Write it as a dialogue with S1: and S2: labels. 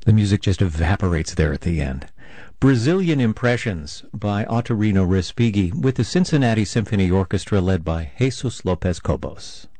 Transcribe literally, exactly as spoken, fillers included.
S1: The music just evaporates there at the end. Brazilian Impressions by Ottorino Respighi with the Cincinnati Symphony Orchestra led by Jesus Lopez Cobos.